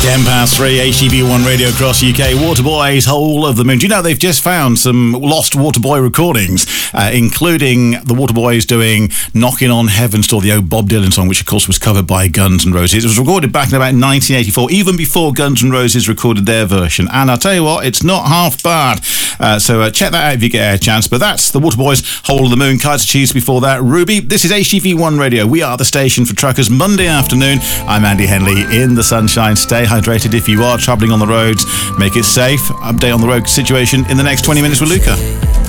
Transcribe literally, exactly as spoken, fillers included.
ten past three, H T V one Radio across U K. Waterboys, Whole of the Moon. Do you know they've just found some lost Waterboy recordings, uh, including the Waterboys doing Knocking on Heaven's Door, the old Bob Dylan song, which of course was covered by Guns N' Roses. It was recorded back in about nineteen eighty-four, even before Guns N' Roses recorded their version. And I'll tell you what, it's not half bad. Uh, so uh, check that out if you get a chance. But that's the Waterboys, Whole of the Moon. Kaiser Chiefs before that. Ruby. This is H T V one Radio. We are the station for truckers. Monday afternoon. I'm Andy Henley in the sunshine. Stay hydrated if you are travelling on the roads. Make it safe. Update on the road situation in the next twenty minutes with Luca.